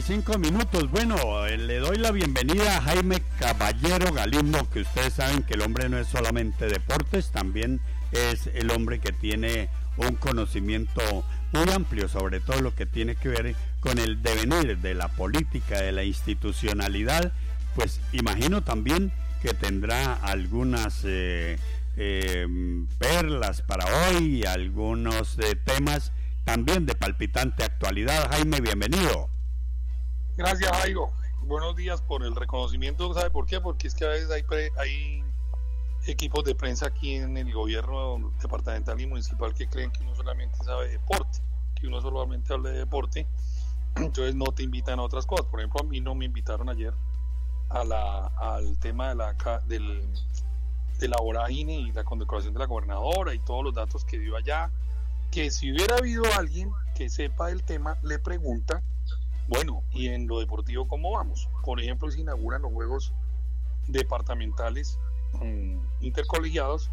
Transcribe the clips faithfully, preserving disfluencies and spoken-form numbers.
cinco minutos. Bueno, eh, le doy la bienvenida a Jaime Caballero Galindo, que ustedes saben que el hombre no es solamente deportes, también es el hombre que tiene un conocimiento muy amplio sobre todo lo que tiene que ver con el devenir de la política, de la institucionalidad. Pues imagino también que tendrá algunas eh, eh, perlas para hoy, algunos eh, temas también de palpitante actualidad. Jaime, bienvenido. Gracias, Jairo. Buenos días por el reconocimiento. ¿Sabe por qué? Porque es que a veces hay, pre, hay equipos de prensa aquí en el gobierno departamental y municipal que creen que uno solamente sabe de deporte, que uno solamente habla de deporte, entonces no te invitan a otras cosas. Por ejemplo, a mí no me invitaron ayer a la, al tema de la, del, de la vorágine y la condecoración de la gobernadora y todos los datos que dio allá, que si hubiera habido alguien que sepa del tema, le pregunta, bueno, y en lo deportivo, ¿cómo vamos? Por ejemplo, se inauguran los juegos departamentales um, intercolegiados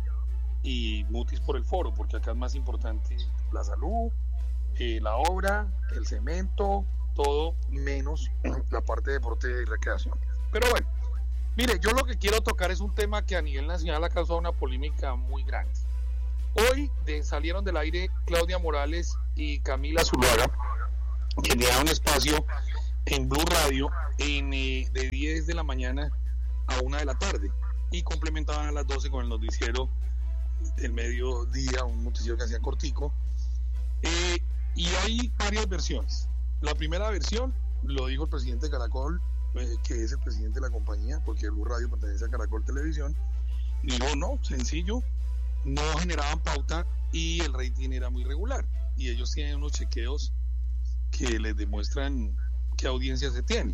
y mutis por el foro, porque acá es más importante la salud, eh, la obra, el cemento, todo menos la parte de deporte y recreación. Pero bueno, mire, yo lo que quiero tocar es un tema que a nivel nacional ha causado una polémica muy grande. Hoy de, salieron del aire Claudia Morales y Camila Zuluaga, que tenían un espacio en Blue Radio en, eh, de diez de la mañana a una de la tarde y complementaban a las doce con el noticiero del mediodía, un noticiero que hacía cortico, eh, y hay varias versiones. La primera versión lo dijo el presidente de Caracol, eh, que es el presidente de la compañía, porque Blue Radio pertenece a Caracol Televisión. Dijo, no, sencillo, no generaban pauta y el rating era muy regular, y ellos tienen unos chequeos que les demuestran qué audiencia se tiene.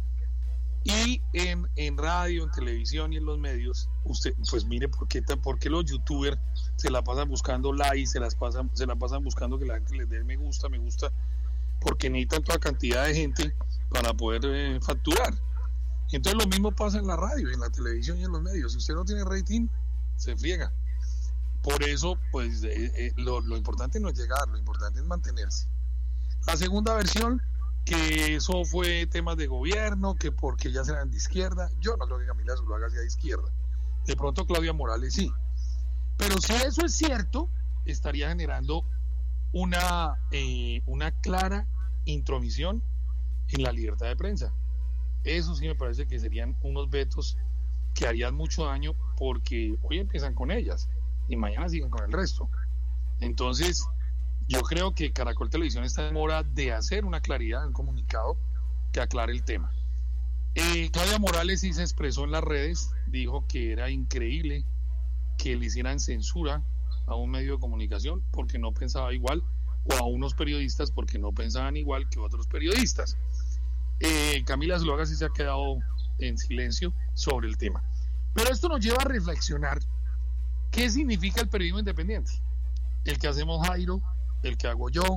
Y en, en radio, en televisión y en los medios, usted, pues mire por qué, por qué los youtubers se la pasan buscando likes, se las pasan, se la pasan buscando que la gente les dé me gusta, me gusta, porque necesitan toda cantidad de gente para poder eh, facturar. Entonces lo mismo pasa en la radio, en la televisión y en los medios. Si usted no tiene rating, se friega. Por eso, pues eh, eh, lo, lo importante no es llegar, lo importante es mantenerse. La segunda versión, que eso fue temas de gobierno, que porque ya serán de izquierda. Yo no creo que Camila Zuluaga sea de izquierda. De pronto Claudia Morales sí. Pero si eso es cierto, estaría generando una, eh, una clara intromisión en la libertad de prensa. Eso sí me parece que serían unos vetos que harían mucho daño, porque hoy empiezan con ellas y mañana siguen con el resto. Entonces, yo creo que Caracol Televisión está en hora de hacer una claridad, un comunicado que aclare el tema. Eh, Claudia Morales sí se expresó en las redes, dijo que era increíble que le hicieran censura a un medio de comunicación porque no pensaba igual, o a unos periodistas porque no pensaban igual que otros periodistas. Eh, Camila Zuluaga sí se ha quedado en silencio sobre el tema. Pero esto nos lleva a reflexionar qué significa el periodismo independiente. El que hacemos Jairo, el que hago yo.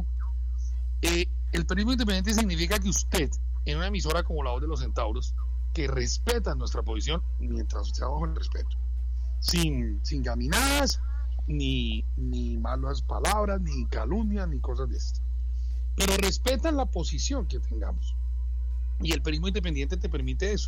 Eh, el periodismo independiente significa que usted, en una emisora como La Voz de los Centauros, que respeta nuestra posición mientras usted bajo el respeto, sin, sin gaminadas, ni, ni malas palabras, ni calumnias, ni cosas de esto, pero respetan la posición que tengamos, y el periodismo independiente te permite eso,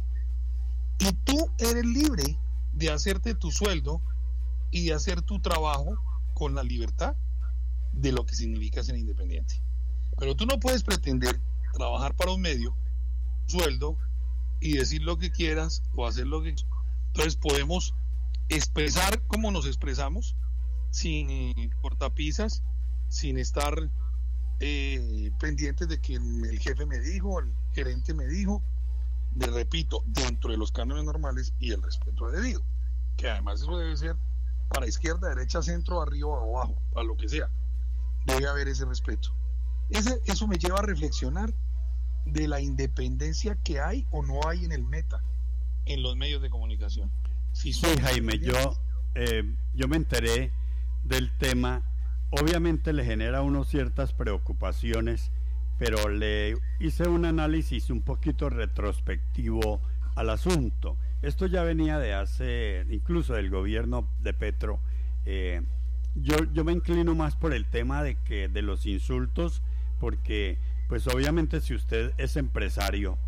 y tú eres libre de hacerte tu sueldo y de hacer tu trabajo con la libertad de lo que significa ser independiente. Pero tú no puedes pretender trabajar para un medio, sueldo, y decir lo que quieras o hacer lo que quieras. Entonces podemos expresar como nos expresamos, sin eh, cortapisas, sin estar eh, pendientes de que el jefe me dijo, el gerente me dijo, de repito, dentro de los cánones normales y el respeto debido, que además eso debe ser para izquierda, derecha, centro, arriba o abajo, para lo que sea. Debe haber ese respeto. Ese, eso me lleva a reflexionar de la independencia que hay o no hay en el meta, en los medios de comunicación. Si sí, Jaime, yo, eh, yo me enteré del tema. Obviamente le genera a uno ciertas preocupaciones, pero le hice un análisis un poquito retrospectivo al asunto. Esto ya venía de hace, incluso del gobierno de Petro. Eh, yo, yo me inclino más por el tema de que de los insultos, porque pues obviamente si usted es empresario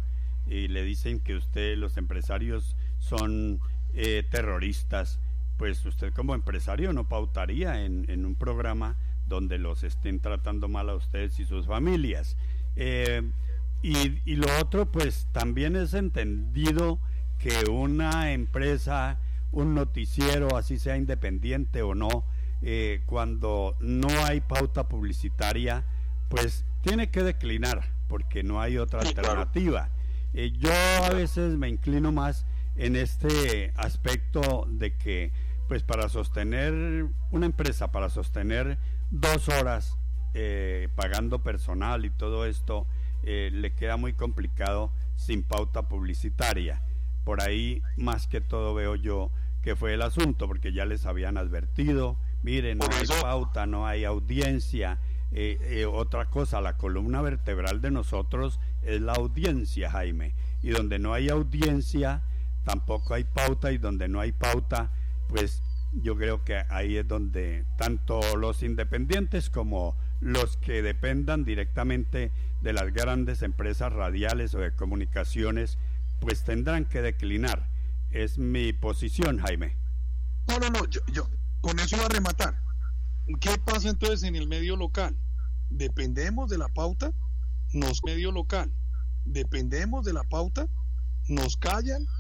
y le dicen que usted, los empresarios son eh, terroristas, pues usted como empresario no pautaría en, en un programa donde los estén tratando mal a ustedes y sus familias. Eh, y, y lo otro, pues también es entendido que una empresa, un noticiero, así sea independiente o no, eh, cuando no hay pauta publicitaria, pues tiene que declinar, porque no hay otra Sí, alternativa. Eh, yo a veces me inclino más en este aspecto de que, pues para sostener una empresa, para sostener dos horas eh, pagando personal y todo esto, eh, le queda muy complicado sin pauta publicitaria. Por ahí más que todo veo yo que fue el asunto, porque ya les habían advertido, miren, no Por hay eso- pauta, no hay audiencia. Eh, eh, otra cosa, la columna vertebral de nosotros es la audiencia, Jaime, y donde no hay audiencia tampoco hay pauta, y donde no hay pauta, pues yo creo que ahí es donde tanto los independientes como los que dependan directamente de las grandes empresas radiales o de comunicaciones, pues tendrán que declinar. Es mi posición, Jaime. No, no, no, yo, yo con eso iba a rematar. ¿Qué pasa entonces en el medio local? Dependemos de la pauta, nos medio local. Dependemos de la pauta, nos callan